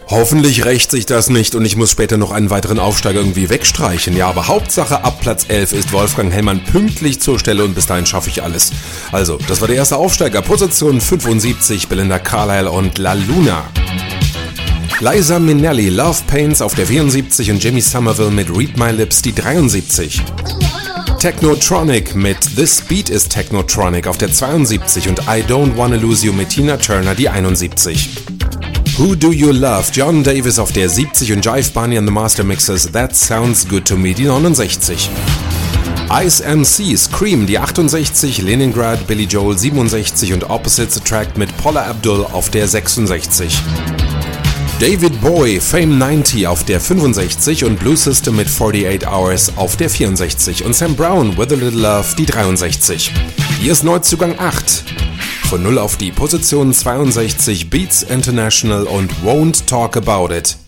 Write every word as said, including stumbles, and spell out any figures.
Hoffentlich rächt sich das nicht und ich muss später noch einen weiteren Aufsteiger irgendwie wegstreichen. Ja, aber Hauptsache ab Platz elf ist Wolfgang Hellmann pünktlich zur Stelle und bis dahin schaffe ich alles. Also, das war der erste Aufsteiger. Position fünfundsiebzig, Belinda Carlisle und La Luna. Liza Minnelli, Love Pains auf der vierundsiebzig und Jimmy Somerville mit Read My Lips die dreiundsiebzig. Technotronic mit This Beat is Technotronic auf der zweiundsiebzig und I Don't Wanna Lose You mit Tina Turner die einundsiebzig. Who Do You Love? John Davis auf der siebzig und Jive Barney and the Master Mixers That Sounds Good to Me die neunundsechzig. Ice M C Scream die achtundsechzig, Leningrad Billy Joel siebenundsechzig und Opposites Attract mit Paula Abdul auf der sechsundsechzig. David Bowie Fame neunzig auf der fünfundsechzig und Blue System mit forty-eight Hours auf der vierundsechzig und Sam Brown With a Little Love die dreiundsechzig. Hier ist Neuzugang acht. Von null auf die Position zweiundsechzig Beats International und Won't Talk About It.